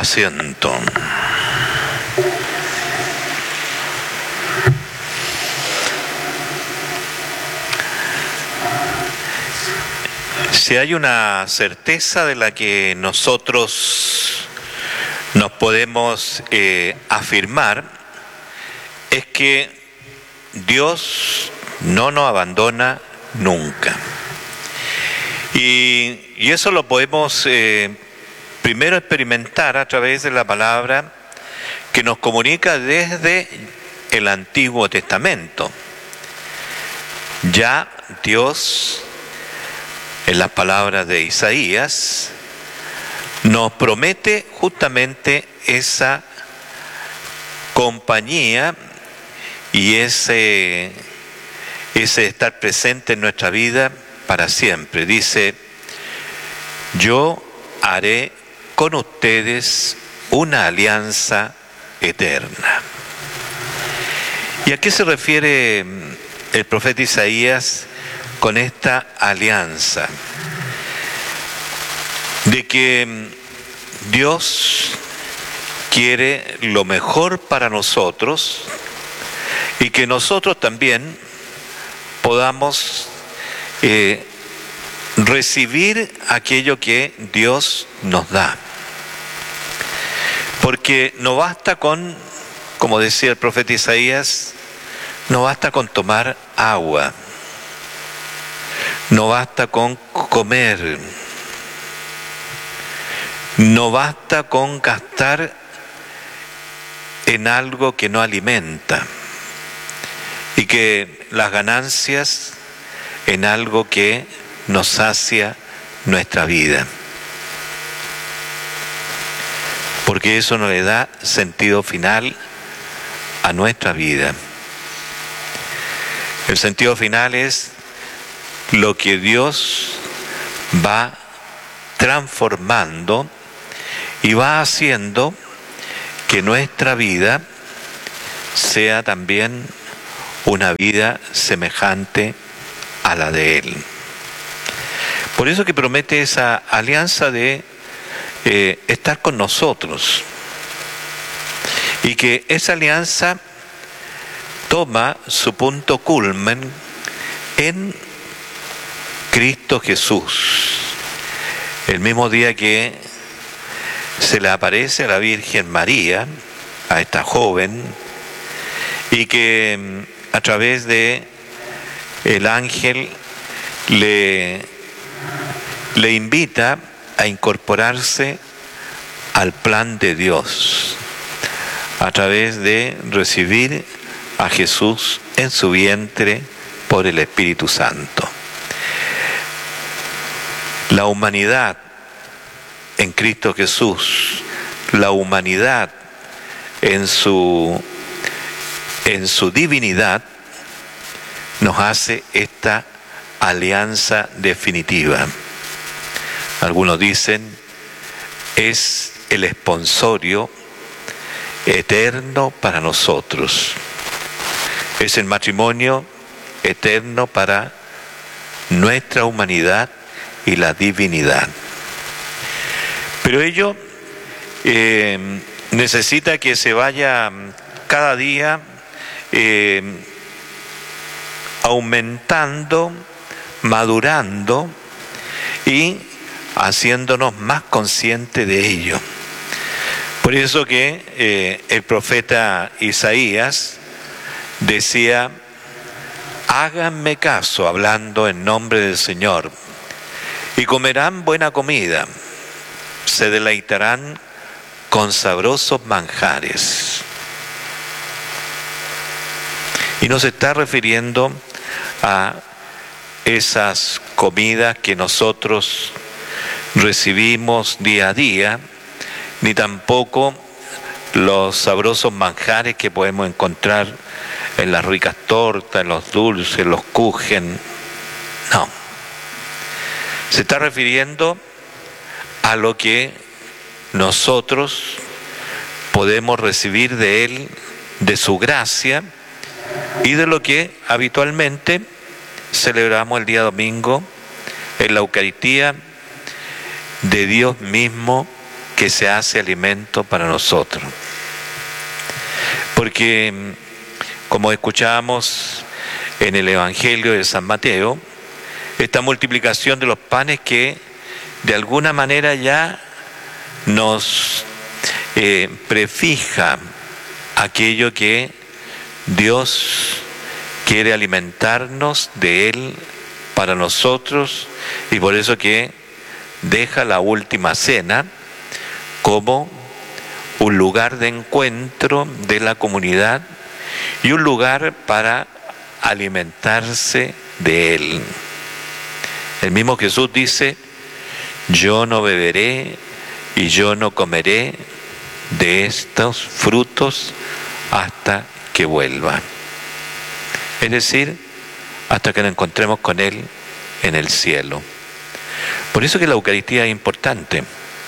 asiento. Si hay una certeza de la que nosotros nos podemos afirmar, es que Dios no nos abandona nunca. Y eso lo podemos primero experimentar a través de la palabra que nos comunica desde el Antiguo Testamento. Ya Dios, en las palabras de Isaías, nos promete justamente esa compañía y ese estar presente en nuestra vida para siempre. Dice: yo haré con ustedes una alianza eterna. ¿Y a qué se refiere el profeta Isaías con esta alianza? De que Dios quiere lo mejor para nosotros y que nosotros también podamos recibir aquello que Dios nos da. Porque no basta con, como decía el profeta Isaías, no basta con tomar agua, no basta con comer, no basta con gastar en algo que no alimenta y que las ganancias en algo que nos sacia nuestra vida. Porque eso no le da sentido final a nuestra vida. El sentido final es lo que Dios va transformando y va haciendo que nuestra vida sea también una vida semejante a la de Él. Por eso que promete esa alianza de estar con nosotros, y que esa alianza toma su punto culmen en Cristo Jesús. El mismo día que se le aparece a la Virgen María, a esta joven, y que a través de el ángel le invita a incorporarse al plan de Dios, a través de recibir a Jesús en su vientre por el Espíritu Santo. La humanidad en Cristo Jesús, la humanidad en su divinidad, nos hace esta alianza definitiva. Algunos dicen, es el esponsorio eterno para nosotros. Es el matrimonio eterno para nuestra humanidad y la divinidad. Pero ello necesita que se vaya cada día aumentando, madurando y haciéndonos más conscientes de ello. Por eso que el profeta Isaías decía: háganme caso, hablando en nombre del Señor, y comerán buena comida, se deleitarán con sabrosos manjares. Y no se está refiriendo a esas comidas que nosotros recibimos día a día, ni tampoco los sabrosos manjares que podemos encontrar en las ricas tortas, en los dulces, los kuchen. No. Se está refiriendo a lo que nosotros podemos recibir de Él, de su gracia, y de lo que habitualmente celebramos el día domingo en la Eucaristía, de Dios mismo que se hace alimento para nosotros. Porque, como escuchábamos en el Evangelio de San Mateo, esta multiplicación de los panes que de alguna manera ya nos prefija aquello que Dios quiere alimentarnos de Él para nosotros, y por eso que deja la última cena como un lugar de encuentro de la comunidad y un lugar para alimentarse de Él. El mismo Jesús dice: yo no beberé y yo no comeré de estos frutos hasta que vuelva. Es decir, hasta que nos encontremos con Él en el cielo. Por eso que la Eucaristía es importante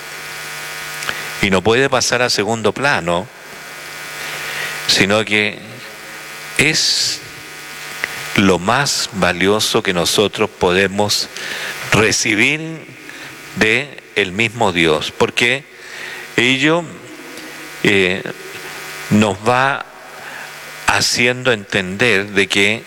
y no puede pasar a segundo plano, sino que es lo más valioso que nosotros podemos recibir de el mismo Dios, porque ello nos va haciendo entender de que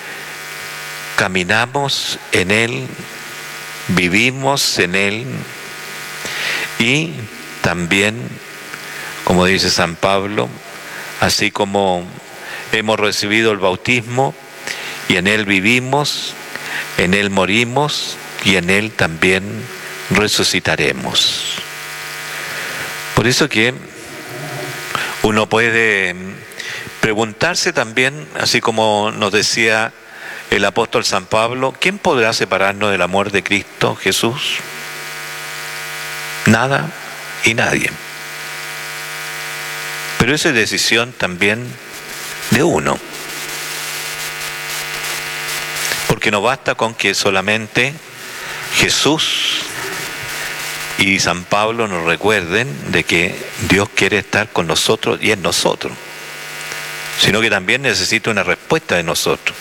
caminamos en Él, vivimos en Él, y también, como dice San Pablo, así como hemos recibido el bautismo y en Él vivimos, en Él morimos y en Él también resucitaremos. Por eso que uno puede preguntarse también, así como nos decía el apóstol San Pablo, ¿quién podrá separarnos del amor de Cristo Jesús? Nada y nadie. Pero esa es decisión también de uno. Porque no basta con que solamente Jesús y San Pablo nos recuerden de que Dios quiere estar con nosotros y en nosotros, sino que también necesita una respuesta de nosotros.